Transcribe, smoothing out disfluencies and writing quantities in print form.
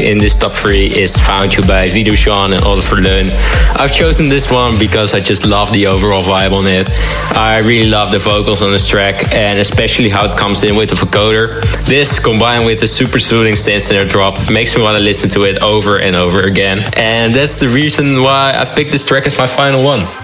in this top 3 is Found You by Vido Jean and Oliver Leun. I've chosen this one because I just love the overall vibe on it. I really love the vocals on this track, and especially how it comes in with the vocoder. This, combined with the super soothing snare drop, makes me want to listen to it over and over again. And that's the reason why I've picked this track as my final one.